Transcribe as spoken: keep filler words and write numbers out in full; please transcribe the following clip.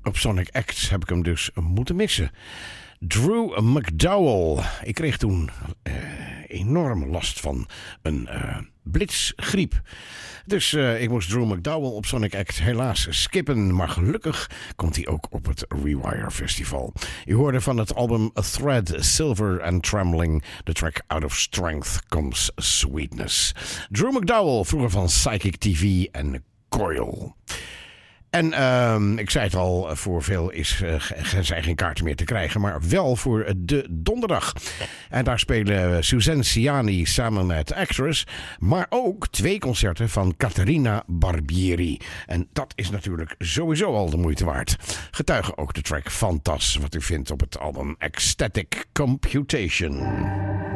Op Sonic Acts heb ik hem dus moeten missen. Drew McDowell. Ik kreeg toen uh, enorm last van een uh, blitzgriep. Dus uh, ik moest Drew McDowell op Sonic Act helaas skippen. Maar gelukkig komt hij ook op het Rewire Festival. U hoorde van het album A Thread, Silver and Trembling. De track Out of Strength Comes Sweetness. Drew McDowell, vroeger van Psychic T V en Coil. En uh, ik zei het al, voor veel is, uh, zijn geen kaarten meer te krijgen, maar wel voor de donderdag. En daar spelen Suzanne Ciani samen met Actress, maar ook twee concerten van Caterina Barbieri. En dat is natuurlijk sowieso al de moeite waard. Getuige ook de track Fantas, wat u vindt op het album Ecstatic Computation.